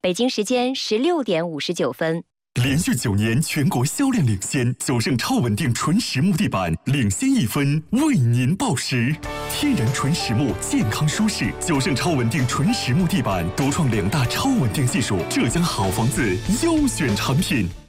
北京时间16:59。 连续9年全国销量领先，九盛超稳定纯实木地板领先1分，为您报时。天然纯实木，健康舒适，九盛超稳定纯实木地板独创2大超稳定技术，浙江好房子优选产品。